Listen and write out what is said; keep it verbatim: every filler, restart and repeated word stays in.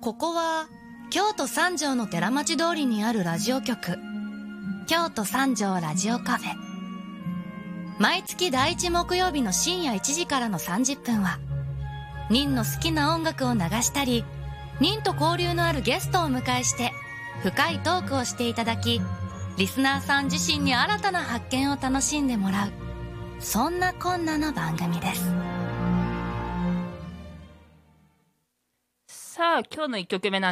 ここは京都三条の寺町通りにあるラジオ局、京都三条ラジオカフェ。毎月第一木曜日の深夜いちじからのさんじゅっぷんは、ニンの好きな音楽を流したり、ニンと交流のあるゲストをお迎えして深いトークをしていただき、リスナーさん自身に新たな発見を楽しんでもらう、そんなこんなの番組です。 さあ今日のいっきょくめなん